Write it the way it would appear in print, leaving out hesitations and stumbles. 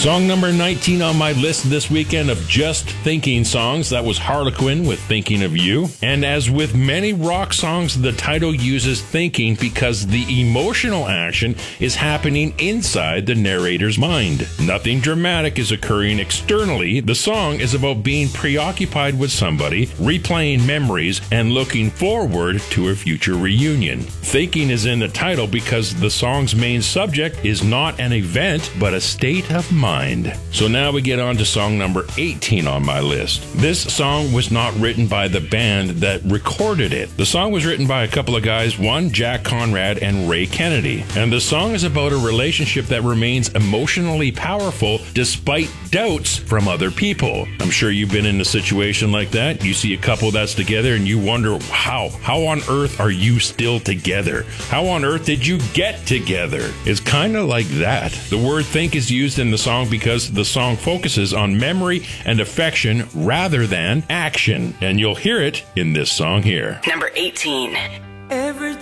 Song number 19 on my list this weekend of just thinking songs, that was Harlequin with Thinking of You. And as with many rock songs, the title uses thinking because the emotional action is happening inside the narrator's mind. Nothing dramatic is occurring externally. The song is about being preoccupied with somebody, replaying memories, and looking forward to a future reunion. Thinking is in the title because the song's main subject is not an event, but a state of mind. So now we get on to song number 18 on my list. This song was not written by the band that recorded it. The song was written by a couple of guys, one Jack Conrad and Ray Kennedy. And the song is about a relationship that remains emotionally powerful despite doubts from other people. I'm sure you've been in a situation like that. You see a couple that's together and you wonder, how on earth are you still together? How on earth did you get together? It's kind of like that. The word think is used in the song because the song focuses on memory and affection rather than action. And you'll hear it in this song here. Number 18. Every